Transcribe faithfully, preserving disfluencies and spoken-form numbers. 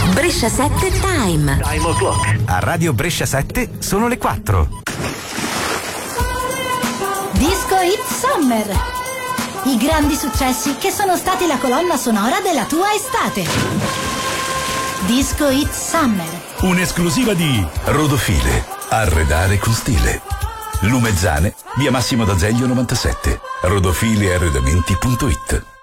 Brescia sette Time. Time o'clock. A Radio Brescia sette sono le quattro. Disco Hit Summer. I grandi successi che sono stati la colonna sonora della tua estate. Disco Hit Summer. Un'esclusiva di Rodofile. Arredare con stile. Lumezzane, via Massimo d'Azeglio novantasette. rodofile arredamenti punto it.